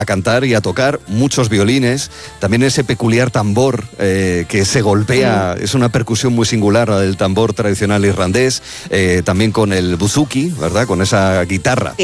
a cantar y a tocar, muchos violines, también ese peculiar tambor que se golpea, es una percusión muy singular, la del tambor tradicional irlandés, también con el buzuki, ¿verdad? Con esa guitarra